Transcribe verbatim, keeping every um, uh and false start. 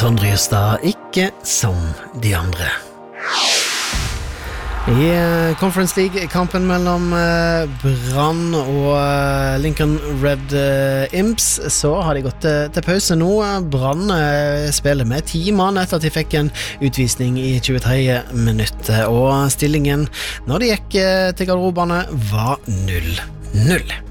Sondre Justad, ikke som de andre. I Conference League-kampen mellom Brann og Lincoln Red Imps så har de gått til pause nå. Brann spiller med ti mann etter at de fikk en utvisning i tjuetredje minuttet, og stillingen når de gikk til garderobene var null null.